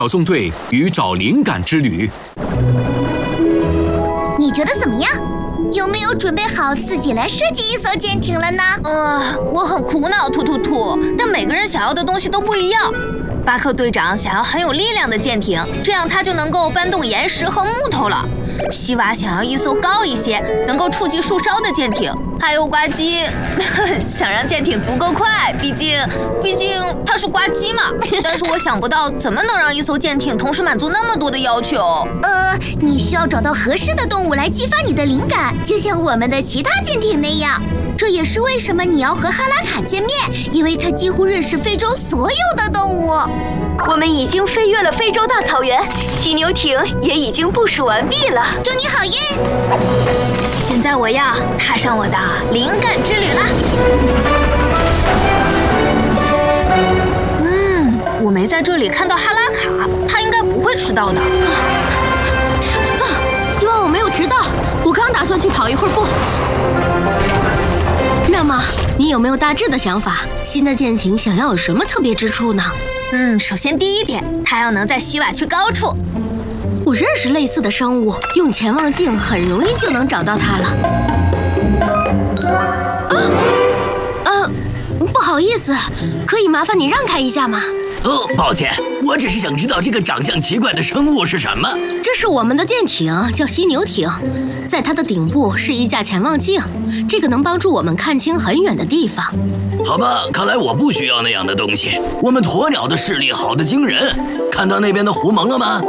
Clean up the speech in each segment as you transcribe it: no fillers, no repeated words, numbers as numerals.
小纵队与找灵感之旅。 你觉得怎么样？有没有准备好自己来设计一艘舰艇了呢？ 我很苦恼，兔兔兔，但每个人想要的东西都不一样。巴克队长想要很有力量的舰艇，这样他就能够搬动岩石和木头了。西瓦想要一艘高一些，能够触及树梢的舰艇，还有呱唧想让舰艇足够快，毕竟他是呱唧嘛。但是我想不到怎么能让一艘舰艇同时满足那么多的要求。 你需要找到合适的动物来激发你的灵感，就像我们的其他舰艇那样。这也是为什么你要和哈拉卡见面，因为他几乎认识非洲所有的动物。 我们已经飞越了非洲大草原，犀牛艇也已经部署完毕了。 祝你好运！ 现在我要踏上我的灵感之旅啦！我没在这里看到哈拉卡，他应该不会迟到的。 希望我没有迟到，我刚打算去跑一会儿步。那么，你有没有大致的想法？新的舰艇想要有什么特别之处呢？ 首先第一点，它要能在西瓦区高处。 我认识类似的生物，用潜望镜很容易就能找到它了。不好意思，可以麻烦你让开一下吗？ 抱歉，我只是想知道这个长相奇怪的生物是什么。 这是我们的舰艇，叫犀牛艇，在它的顶部是一架潜望镜，这个能帮助我们看清很远的地方。 好吧，看来我不需要那样的东西。我们鸵鸟的视力好得惊人，看到那边的狐獴了吗？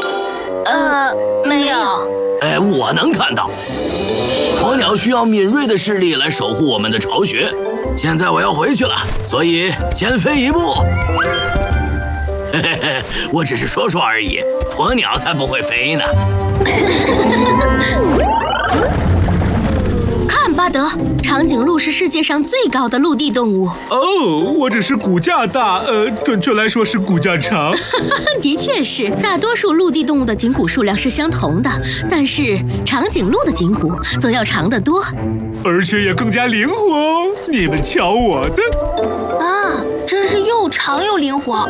没有。 我能看到。鸵鸟需要敏锐的视力来守护我们的巢穴。现在我要回去了，所以先飞一步。我只是说说而已，鸵鸟才不会飞呢。 看，巴德，长颈鹿是世界上最高的陆地动物。 我只是骨架大，准确来说是骨架长。 的确是，大多数陆地动物的颈骨数量是相同的，但是长颈鹿的颈骨则要长得多， 而且也更加灵活哦。你们瞧我的！ 真是又长又灵活。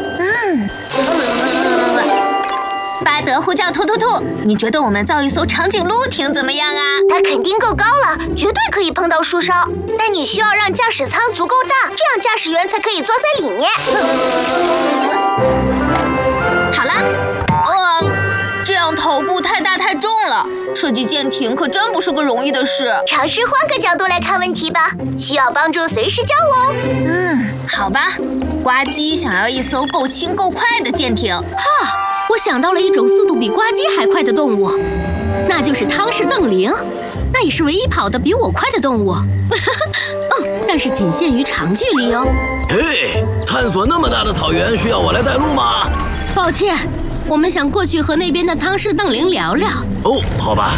巴德呼叫兔兔兔，你觉得我们造一艘长颈鹿艇怎么样啊？ 它肯定够高了，绝对可以碰到树梢。但你需要让驾驶舱足够大，这样驾驶员才可以坐在里面。 好啦，这样头部太大太重了，设计舰艇可真不是个容易的事。 尝试换个角度来看问题吧，需要帮助随时叫我哦。 好吧，呱唧想要一艘够轻够快的舰艇。 我想到了一种速度比呱唧还快的动物，那就是汤氏瞪羚，那也是唯一跑得比我快的动物。但是仅限于长距离哦。 探索那么大的草原，需要我来带路吗？ 抱歉，我们想过去和那边的汤氏瞪羚聊聊。 好吧。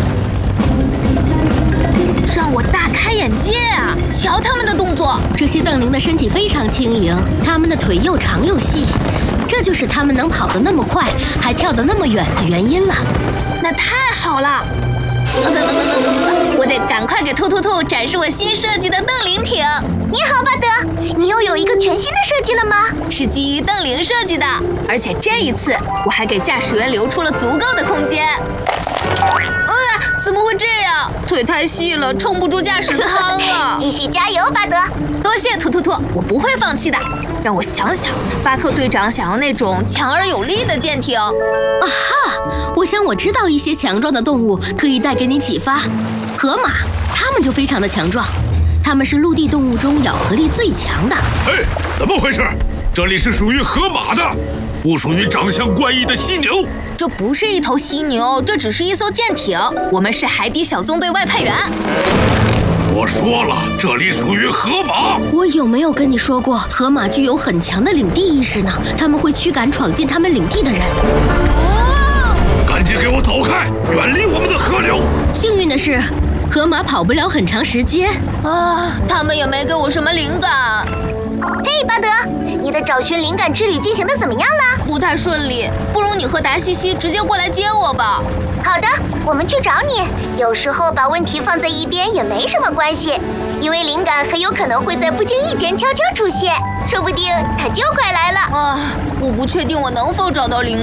让我大开眼界啊！瞧他们的动作， 这些瞪羚的身体非常轻盈，它们的腿又长又细，这就是它们能跑得那么快，还跳得那么远的原因了。 那太好了！我得赶快给兔兔兔展示我新设计的瞪羚艇。 你好，巴德，你又有一个全新的设计了吗？ 是基于瞪羚设计的，而且这一次我还给驾驶员留出了足够的空间。怎么会这样？腿太细了，撑不住驾驶舱了。 继续加油，巴德！ 多谢兔兔兔，我不会放弃的。让我想想，巴克队长想要那种强而有力的舰艇。 我想我知道一些强壮的动物可以带给你启发。河马，它们就非常的强壮，它们是陆地动物中咬合力最强的。 怎么回事？这里是属于河马的，不属于长相怪异的犀牛。 这不是一头犀牛，这只是一艘舰艇。我们是海底小纵队外派员。 我说了，这里属于河马。 我有没有跟你说过，河马具有很强的领地意识呢？他们会驱赶闯进他们领地的人。 赶紧给我走开，远离我们的河流。 幸运的是，河马跑不了很长时间。 他们也没给我什么灵感。 巴德，你的找寻灵感之旅进行的怎么样了？ 不太顺利，不如你和达西西直接过来接我吧。 好的，我们去找你。有时候把问题放在一边也没什么关系，因为灵感很有可能会在不经意间悄悄出现，说不定它就快来了。 我不确定我能否找到灵感。